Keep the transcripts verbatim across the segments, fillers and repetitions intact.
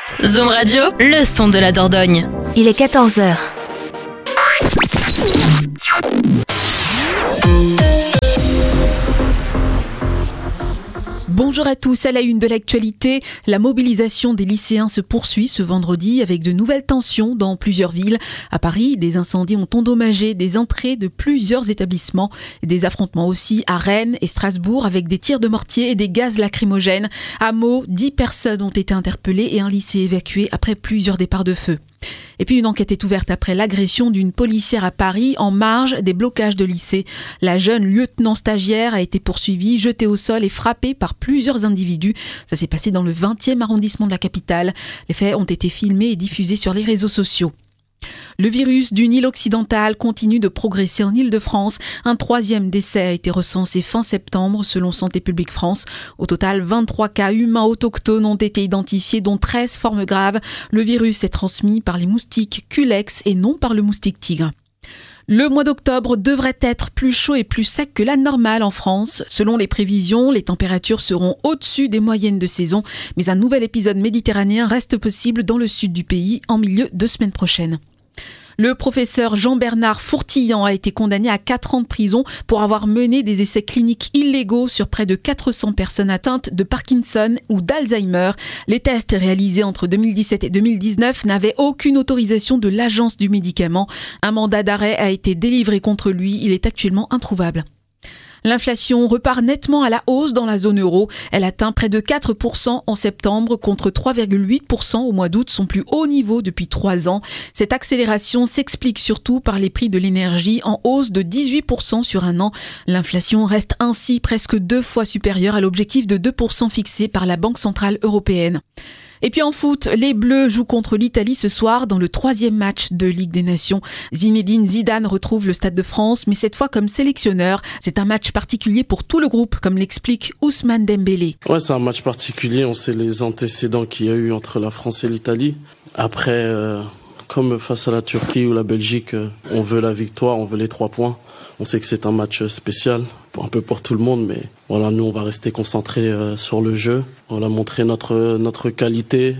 Zoom Radio, le son de la Dordogne. Il est quatorze heures. Bonjour à tous, à la une de l'actualité, la mobilisation des lycéens se poursuit ce vendredi avec de nouvelles tensions dans plusieurs villes. À Paris, des incendies ont endommagé des entrées de plusieurs établissements. Des affrontements aussi à Rennes et Strasbourg avec des tirs de mortier et des gaz lacrymogènes. À Meaux, dix personnes ont été interpellées et un lycée évacué après plusieurs départs de feu. Et puis une enquête est ouverte après l'agression d'une policière à Paris en marge des blocages de lycée. La jeune lieutenant stagiaire a été poursuivie, jetée au sol et frappée par plusieurs individus. Ça s'est passé dans le vingtième arrondissement de la capitale. Les faits ont été filmés et diffusés sur les réseaux sociaux. Le virus du Nil occidental continue de progresser en Île-de-France. Un troisième décès a été recensé fin septembre selon Santé publique France. Au total, vingt-trois cas humains autochtones ont été identifiés, dont treize formes graves. Le virus est transmis par les moustiques Culex et non par le moustique tigre. Le mois d'octobre devrait être plus chaud et plus sec que la normale en France. Selon les prévisions, les températures seront au-dessus des moyennes de saison. Mais un nouvel épisode méditerranéen reste possible dans le sud du pays en milieu de semaine prochaine. Le professeur Jean-Bernard Fourtillan a été condamné à quatre ans de prison pour avoir mené des essais cliniques illégaux sur près de quatre cents personnes atteintes de Parkinson ou d'Alzheimer. Les tests réalisés entre deux mille dix-sept et deux mille dix-neuf n'avaient aucune autorisation de l'agence du médicament. Un mandat d'arrêt a été délivré contre lui. Il est actuellement introuvable. L'inflation repart nettement à la hausse dans la zone euro. Elle atteint près de quatre pour cent en septembre contre trois virgule huit pour cent au mois d'août, son plus haut niveau depuis trois ans. Cette accélération s'explique surtout par les prix de l'énergie en hausse de dix-huit pour cent sur un an. L'inflation reste ainsi presque deux fois supérieure à l'objectif de deux pour cent fixé par la Banque centrale européenne. Et puis en foot, les Bleus jouent contre l'Italie ce soir dans le troisième match de Ligue des Nations. Zinedine Zidane retrouve le Stade de France, mais cette fois comme sélectionneur. C'est un match particulier pour tout le groupe, comme l'explique Ousmane Dembélé. Ouais, c'est un match particulier. On sait les antécédents qu'il y a eu entre la France et l'Italie. Après, euh, comme face à la Turquie ou la Belgique, euh, on veut la victoire, on veut les trois points. On sait que c'est un match spécial, un peu pour tout le monde, mais voilà, nous on va rester concentrés euh, sur le jeu. On va montrer notre notre qualité,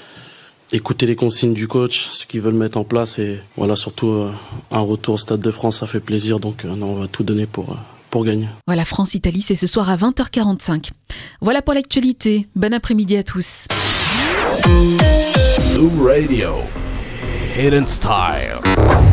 écouter les consignes du coach, ce qu'ils veulent mettre en place, et voilà, surtout euh, un retour au Stade de France, ça fait plaisir, donc euh, non, on va tout donner pour euh, pour gagner. Voilà, France-Italie, c'est ce soir à vingt heures quarante-cinq. Voilà pour l'actualité. Bon après-midi à tous. Zoom Radio, Hidden Style.